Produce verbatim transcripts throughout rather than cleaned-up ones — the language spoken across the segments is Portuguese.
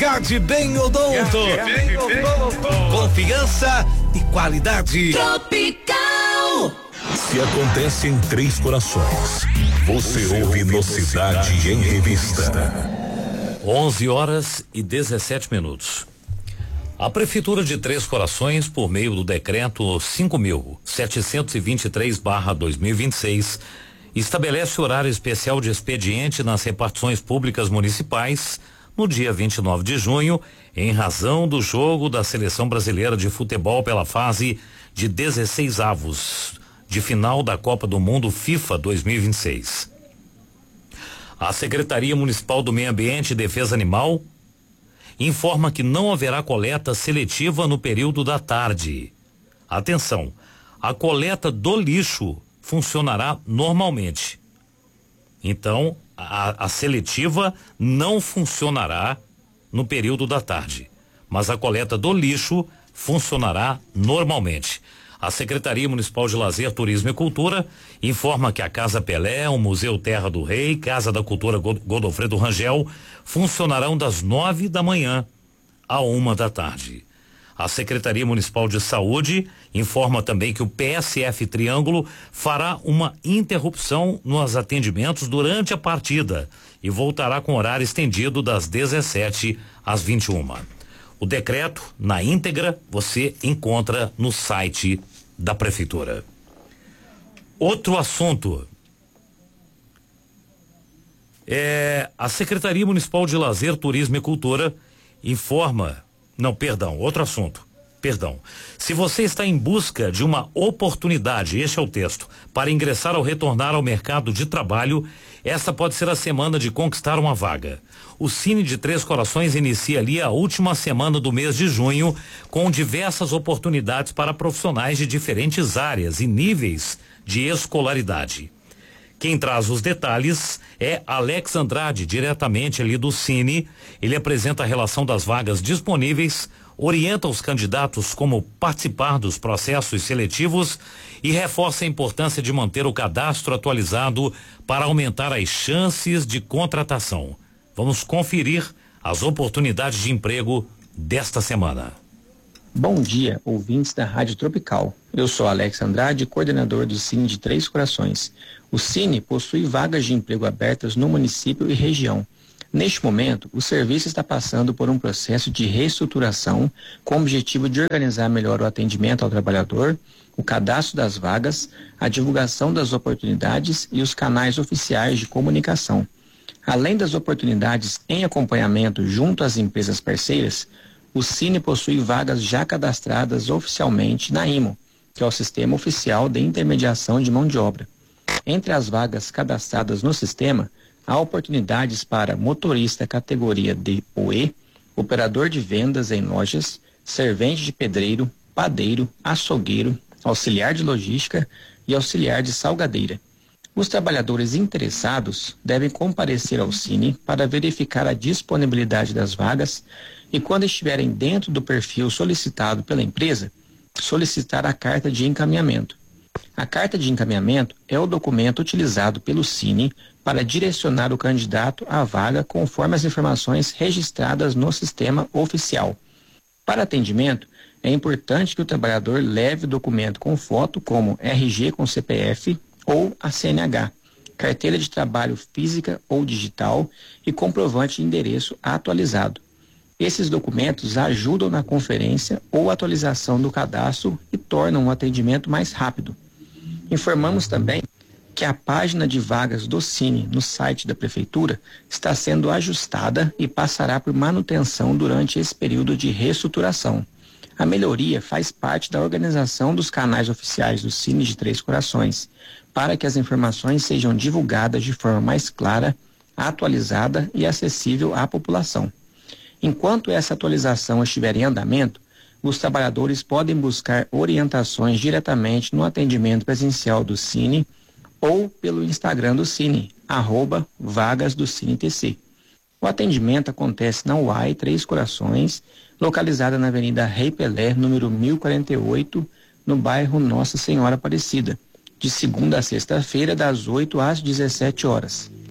Gade Bem Odonto. Confiança e qualidade. Tropical. Se acontece em Três Corações, você, você ouve no Cidade em Revista. onze horas e dezessete minutos. A Prefeitura de Três Corações, por meio do decreto cinco mil setecentos e vinte e três barra dois mil e vinte e seis, estabelece horário especial de expediente nas repartições públicas municipais no dia vinte e nove de junho, em razão do jogo da Seleção Brasileira de Futebol pela fase de dezesseis avos de final da Copa do Mundo FIFA dois mil e vinte e seis. A Secretaria Municipal do Meio Ambiente e Defesa Animal informa que não haverá coleta seletiva no período da tarde. Atenção, a coleta do lixo funcionará normalmente. Então, a, a seletiva não funcionará no período da tarde, mas a coleta do lixo funcionará normalmente. A Secretaria Municipal de Lazer, Turismo e Cultura informa que a Casa Pelé, o Museu Terra do Rei, Casa da Cultura Godofredo Rangel funcionarão das nove da manhã à uma da tarde. A Secretaria Municipal de Saúde informa também que o P S F Triângulo fará uma interrupção nos atendimentos durante a partida e voltará com horário estendido das dezessete às vinte e uma. O decreto, na íntegra, você encontra no site da Prefeitura. Outro assunto. É, a Secretaria Municipal de Lazer, Turismo e Cultura informa. Não, perdão, outro assunto. Perdão. Se você está em busca de uma oportunidade, este é o texto, para ingressar ou retornar ao mercado de trabalho, esta pode ser a semana de conquistar uma vaga. O Cine de Três Corações inicia ali a última semana do mês de junho, com diversas oportunidades para profissionais de diferentes áreas e níveis de escolaridade. Quem traz os detalhes é Alex Andrade, diretamente ali do Cine. Ele apresenta a relação das vagas disponíveis, orienta os candidatos como participar dos processos seletivos e reforça a importância de manter o cadastro atualizado para aumentar as chances de contratação. Vamos conferir as oportunidades de emprego desta semana. Bom dia, ouvintes da Rádio Tropical. Eu sou Alex Andrade, coordenador do Cine de Três Corações. O Cine possui vagas de emprego abertas no município e região. Neste momento, o serviço está passando por um processo de reestruturação com o objetivo de organizar melhor o atendimento ao trabalhador, o cadastro das vagas, a divulgação das oportunidades e os canais oficiais de comunicação. Além das oportunidades em acompanhamento junto às empresas parceiras, o Cine possui vagas já cadastradas oficialmente na I M O, que é o Sistema Oficial de Intermediação de Mão de Obra. Entre as vagas cadastradas no sistema, há oportunidades para motorista categoria D ou E, operador de vendas em lojas, servente de pedreiro, padeiro, açougueiro, auxiliar de logística e auxiliar de salgadeira. Os trabalhadores interessados devem comparecer ao Cine para verificar a disponibilidade das vagas e, quando estiverem dentro do perfil solicitado pela empresa, solicitar a carta de encaminhamento. A carta de encaminhamento é o documento utilizado pelo Cine para direcionar o candidato à vaga conforme as informações registradas no sistema oficial. Para atendimento, é importante que o trabalhador leve o documento com foto como R G com C P F ou a C N H, carteira de trabalho física ou digital e comprovante de endereço atualizado. Esses documentos ajudam na conferência ou atualização do cadastro e tornam o atendimento mais rápido. Informamos também que a página de vagas do Cine no site da Prefeitura está sendo ajustada e passará por manutenção durante esse período de reestruturação. A melhoria faz parte da organização dos canais oficiais do Cine de Três Corações, para que as informações sejam divulgadas de forma mais clara, atualizada e acessível à população. Enquanto essa atualização estiver em andamento, os trabalhadores podem buscar orientações diretamente no atendimento presencial do Cine ou pelo Instagram do Cine, arroba vagas do Cine T C. O atendimento acontece na U A I Três Corações, localizada na Avenida Rei Pelé, número mil e quarenta e oito, no bairro Nossa Senhora Aparecida, de segunda a sexta-feira, das oito às dezessete horas.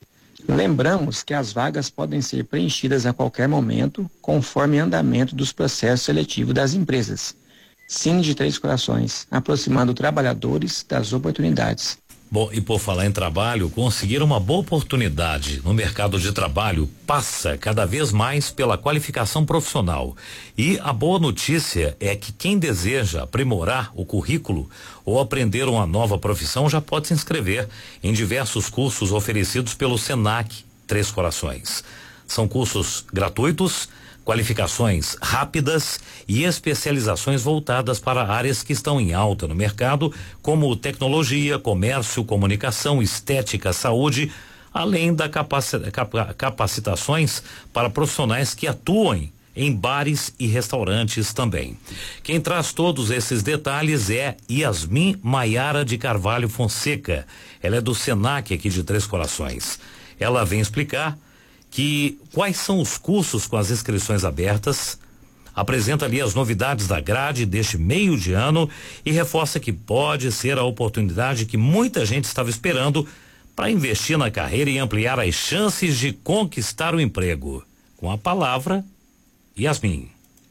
Lembramos que as vagas podem ser preenchidas a qualquer momento, conforme andamento dos processos seletivos das empresas. Cine de Três Corações, aproximando trabalhadores das oportunidades. Bom, e por falar em trabalho, conseguir uma boa oportunidade no mercado de trabalho passa cada vez mais pela qualificação profissional. E a boa notícia é que quem deseja aprimorar o currículo ou aprender uma nova profissão já pode se inscrever em diversos cursos oferecidos pelo Senac Três Corações. São cursos gratuitos, qualificações rápidas e especializações voltadas para áreas que estão em alta no mercado, como tecnologia, comércio, comunicação, estética, saúde, além da capaci- capa- capacitações para profissionais que atuam em bares e restaurantes também. Quem traz todos esses detalhes é Yasmin Maiara de Carvalho Fonseca. Ela é do Senac aqui de Três Corações. Ela vem explicar que quais são os cursos com as inscrições abertas, apresenta ali as novidades da grade deste meio de ano e reforça que pode ser a oportunidade que muita gente estava esperando para investir na carreira e ampliar as chances de conquistar o emprego. Com a palavra, Yasmin.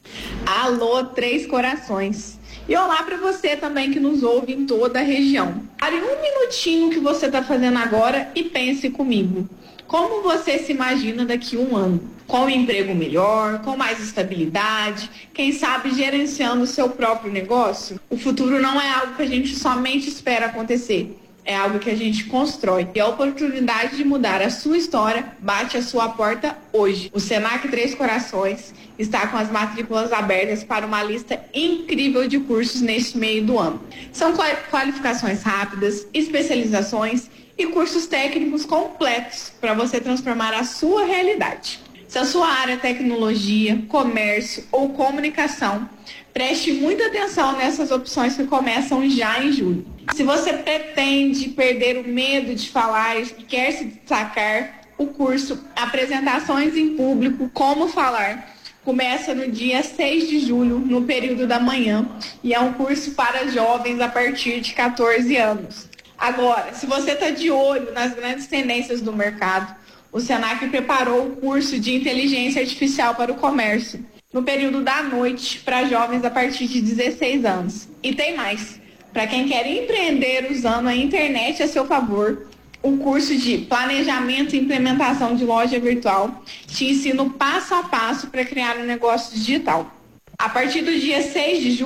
Alô, Três Corações. E olá para você também que nos ouve em toda a região. Pare um minutinho que você está fazendo agora e pense comigo. Como você se imagina daqui a um ano? Com um emprego melhor, com mais estabilidade, quem sabe gerenciando o seu próprio negócio? O futuro não é algo que a gente somente espera acontecer. É algo que a gente constrói. E a oportunidade de mudar a sua história bate à sua porta hoje. O Senac Três Corações está com as matrículas abertas para uma lista incrível de cursos neste meio do ano. São qualificações rápidas, especializações e cursos técnicos completos para você transformar a sua realidade. Se a sua área é tecnologia, comércio ou comunicação, preste muita atenção nessas opções que começam já em julho. Se você pretende perder o medo de falar e quer se destacar, o curso Apresentações em Público, Como Falar, começa no dia seis de julho, no período da manhã, e é um curso para jovens a partir de catorze anos. Agora, se você está de olho nas grandes tendências do mercado, o Senac preparou o curso de Inteligência Artificial para o Comércio, no período da noite, para jovens a partir de dezesseis anos. E tem mais, para quem quer empreender usando a internet a seu favor, o curso de Planejamento e Implementação de Loja Virtual te ensina o passo a passo para criar um negócio digital. A partir do dia seis de julho,